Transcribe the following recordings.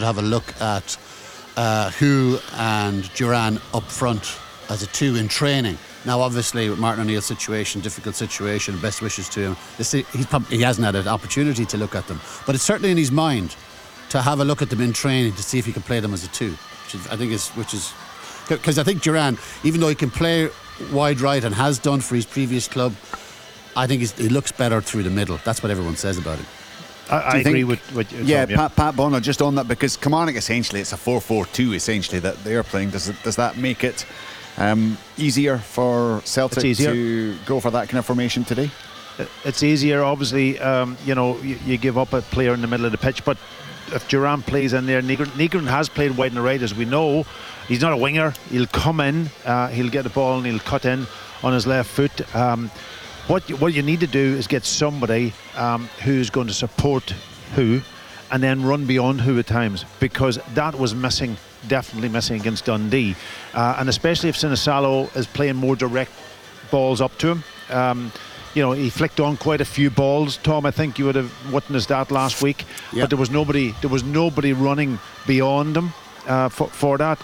to have a look at Hu and Duran up front as a two in training. Now, obviously, with Martin O'Neill's situation, difficult situation, best wishes to him. He hasn't had an opportunity to look at them, but it's certainly in his mind to have a look at them in training to see if he can play them as a two, because I think Duran, even though he can play wide right and has done for his previous club, I think he looks better through the middle. That's what everyone says about him. I agree with Tom, yeah. Pat Bonner, just on that, because Kilmarnock essentially it's a 4-4-2 essentially that they're playing. Does that make it easier for Celtic to go for that kind of formation today? It's easier, obviously. You give up a player in the middle of the pitch, but if Duran plays in there, Nygren has played wide and right, as we know. He's not a winger. He'll come in, he'll get the ball and he'll cut in on his left foot. What you need to do is get somebody who's going to support Hu and then run beyond Hu at times, because that was missing, definitely missing against Dundee, and especially if Sinisalo is playing more direct balls up to him. He flicked on quite a few balls, Tom. I think you would have witnessed that last week. Yep. But there was nobody running beyond him for that.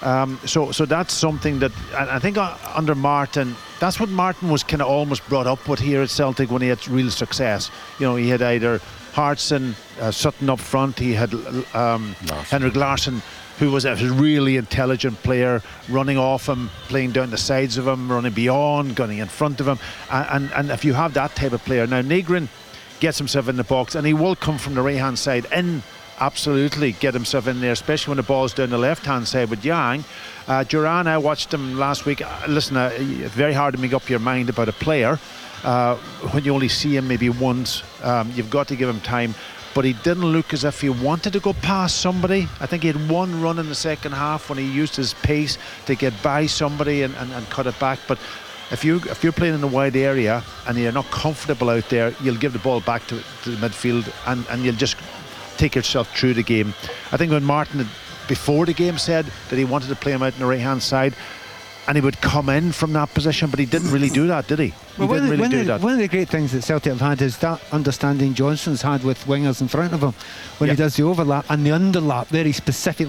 So that's something that I think under Martin, that's what Martin was kind of almost brought up with here at Celtic when he had real success. He had either Hartson, Sutton up front. He had Henrik Larsson, who was a really intelligent player, running off him, playing down the sides of him, running beyond, going in front of him. And if you have that type of player, now Nygren gets himself in the box, and he will come from the right hand side in. Absolutely get himself in there, especially when the ball's down the left hand side with Yang. Duran, I watched him last week. Listen, it's very hard to make up your mind about a player when you only see him maybe once. You've got to give him time, but he didn't look as if he wanted to go past somebody. I think he had one run in the second half when he used his pace to get by somebody and cut it back. But if you're playing in a wide area and you're not comfortable out there, you'll give the ball back to the midfield and you'll just take yourself through the game. I think when Martin had, before the game, said that he wanted to play him out on the right hand side and he would come in from that position, but he didn't really do that, did he? Well, one of the great things that Celtic have had is that understanding Johnson's had with wingers in front of him when he does the overlap and the underlap very specifically